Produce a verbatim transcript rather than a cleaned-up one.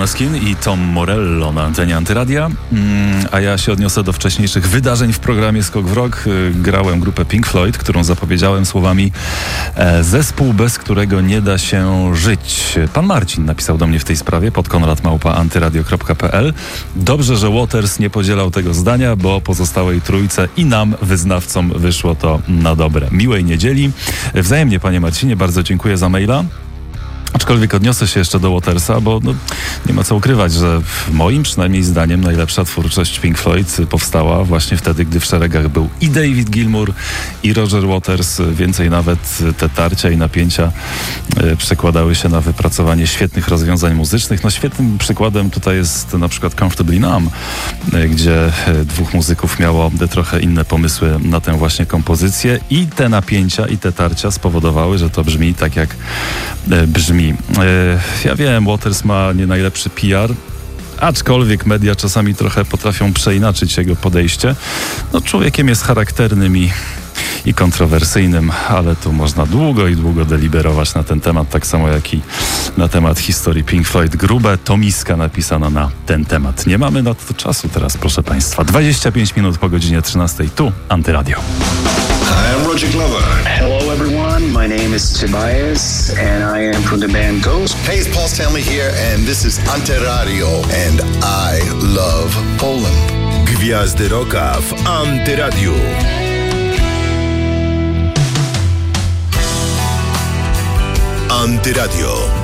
Måneskin i Tom Morello na antenie Antyradia. Mm, a ja się odniosę do wcześniejszych wydarzeń w programie Skok w Rok. Grałem grupę Pink Floyd, którą zapowiedziałem słowami e, zespół, bez którego nie da się żyć. Pan Marcin napisał do mnie w tej sprawie pod konrad małpa antyradio kropka p l. Dobrze, że Waters nie podzielał tego zdania, bo pozostałej trójce i nam, wyznawcom, wyszło to na dobre. Miłej niedzieli. Wzajemnie, panie Marcinie, bardzo dziękuję za maila. Aczkolwiek odniosę się jeszcze do Watersa, bo no, nie ma co ukrywać, że moim przynajmniej zdaniem najlepsza twórczość Pink Floyd powstała właśnie wtedy, gdy w szeregach był i David Gilmour, i Roger Waters. Więcej nawet te tarcia i napięcia e, przekładały się na wypracowanie świetnych rozwiązań muzycznych. No świetnym przykładem tutaj jest na przykład Comfortably Numb, e, gdzie e, dwóch muzyków miało trochę inne pomysły na tę właśnie kompozycję i te napięcia i te tarcia spowodowały, że to brzmi tak jak e, brzmi. Ja wiem, Waters ma nie najlepszy P R, aczkolwiek media czasami trochę potrafią przeinaczyć jego podejście. No, człowiekiem jest charakternym i, i kontrowersyjnym, ale tu można długo i długo deliberować na ten temat, tak samo jak i na temat historii Pink Floyd. Grube tomiska napisano na ten temat. Nie mamy na to czasu teraz, proszę państwa. dwadzieścia pięć minut po godzinie trzynastej. Tu Antyradio. Hi, I'm Roger Glover. Hello, everyone. My name is Tobias, and I am from the band Ghost. Hey, it's Paul Stanley here, and this is Antyradio, and I love Poland. Gwiazdy Rocka w Antyradiu. Antyradio.